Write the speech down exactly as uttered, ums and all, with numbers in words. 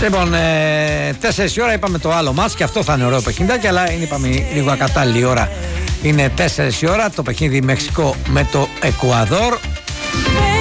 Λοιπόν, ε, τέσσερις η ώρα είπαμε το άλλο μάτς και αυτό θα είναι ωραίο παιχνιδάκι, αλλά είναι, είπαμε, λίγο ακατάλληλη ώρα. Είναι τέσσερις η ώρα το παιχνίδι Μεξικό με το Εκουαδόρ.